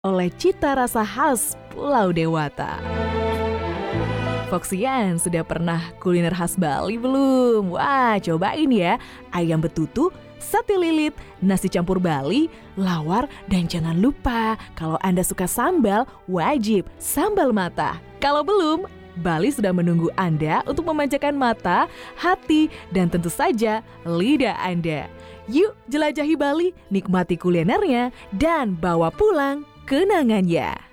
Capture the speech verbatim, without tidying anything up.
oleh cita rasa khas Pulau Dewata. Foxian, sudah pernah kuliner khas Bali belum? Wah, cobain ya. Ayam betutu, sate lilit, nasi campur Bali, lawar, dan jangan lupa kalau Anda suka sambal, wajib sambal mata. Kalau belum, Bali sudah menunggu Anda untuk memanjakan mata, hati, dan tentu saja lidah Anda. Yuk jelajahi Bali, nikmati kulinernya, dan bawa pulang kenangannya.